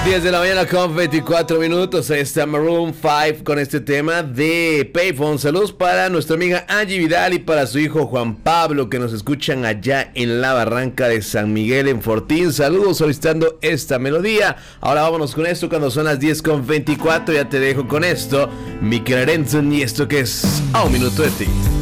10 de la mañana con 24 minutos. Ahí está Maroon 5 con este tema de Payphone. Saludos para nuestra amiga Angie Vidal y para su hijo Juan Pablo, que nos escuchan allá en la Barranca de San Miguel en Fortín. Saludos solicitando esta melodía. Ahora vámonos con esto cuando son las 10 con 24. Ya te dejo con esto, Mikel Arenson, y esto que es A Un Minuto de Ti.